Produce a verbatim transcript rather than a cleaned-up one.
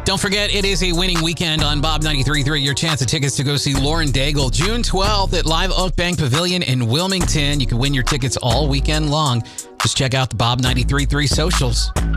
Don't forget, it is a winning weekend on Bob ninety-three point three. Your chance of tickets to go see Lauren Daigle June twelfth at Live Oak Bank Pavilion in Wilmington. You can win your tickets all weekend long. Just check out the Bob ninety-three point three socials.